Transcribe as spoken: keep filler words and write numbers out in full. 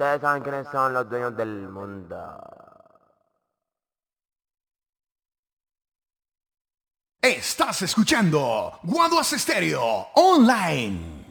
Ustedes saben quiénes son los dueños del mundo. Estás escuchando Guaduas Estéreo Online.